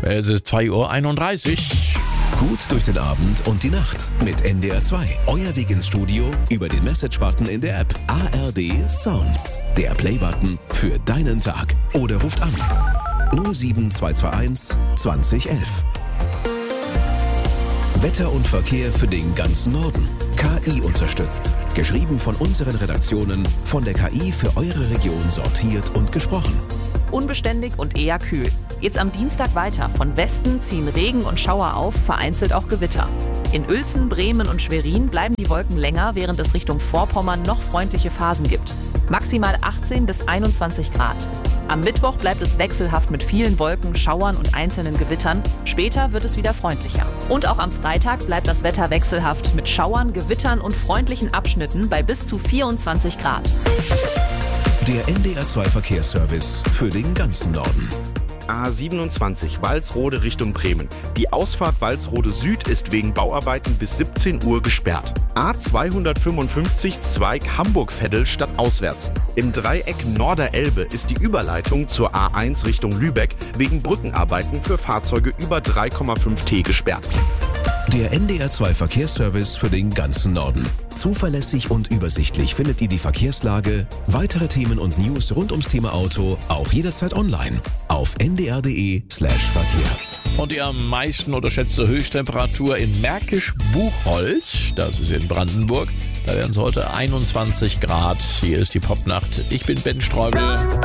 Es ist 2:31 Uhr. Gut durch den Abend und die Nacht mit NDR 2. Euer Weg ins Studio über den Message-Button in der App. ARD Sounds. Der Play-Button für deinen Tag. Oder ruft an 07221 2011. Wetter und Verkehr für den ganzen Norden. KI unterstützt. Geschrieben von unseren Redaktionen, von der KI für eure Region sortiert und gesprochen. Unbeständig und eher kühl. Jetzt am Dienstag weiter. Von Westen ziehen Regen und Schauer auf, vereinzelt auch Gewitter. In Uelzen, Bremen und Schwerin bleiben die Wolken länger, während es Richtung Vorpommern noch freundliche Phasen gibt. Maximal 18 bis 21 Grad. Am Mittwoch bleibt es wechselhaft mit vielen Wolken, Schauern und einzelnen Gewittern. Später wird es wieder freundlicher. Und auch am Freitag bleibt das Wetter wechselhaft mit Schauern, Gewittern und freundlichen Abschnitten bei bis zu 24 Grad. Der NDR 2 Verkehrsservice für den ganzen Norden. A27 Walsrode Richtung Bremen. Die Ausfahrt Walsrode Süd ist wegen Bauarbeiten bis 17 Uhr gesperrt. A255 Zweig Hamburg-Veddel stadtauswärts. Im Dreieck Norderelbe ist die Überleitung zur A1 Richtung Lübeck wegen Brückenarbeiten für Fahrzeuge über 3,5 T gesperrt. Der NDR 2 Verkehrsservice für den ganzen Norden. Zuverlässig und übersichtlich findet ihr die Verkehrslage, weitere Themen und News rund ums Thema Auto auch jederzeit online auf ndr.de/Verkehr. Und die am meisten unterschätzte Höchsttemperatur in Märkisch-Buchholz, das ist in Brandenburg. Da werden es heute 21 Grad. Hier ist die Popnacht. Ich bin Ben Streubel.